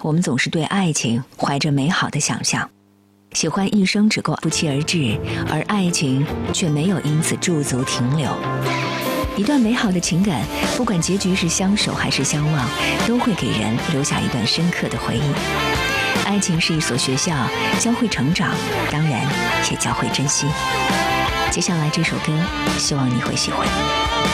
我们总是对爱情怀着美好的想象，喜欢一生只够不期而至，而爱情却没有因此驻足停留。一段美好的情感，不管结局是相守还是相忘，都会给人留下一段深刻的回忆。爱情是一所学校，教会成长，当然也教会珍惜。接下来这首歌，希望你会喜欢。